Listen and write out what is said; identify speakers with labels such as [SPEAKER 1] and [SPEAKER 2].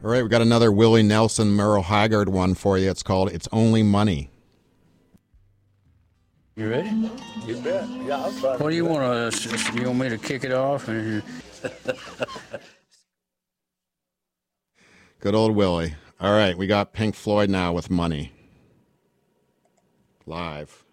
[SPEAKER 1] All right, we got another Willie Nelson, Merle Haggard one for you. It's called "It's Only Money."
[SPEAKER 2] You ready?
[SPEAKER 3] You bet. Yeah, I'll try.
[SPEAKER 2] What do you want to? You want me to kick it off?
[SPEAKER 1] Good old Willie. All right, we got Pink Floyd now with "Money." Live.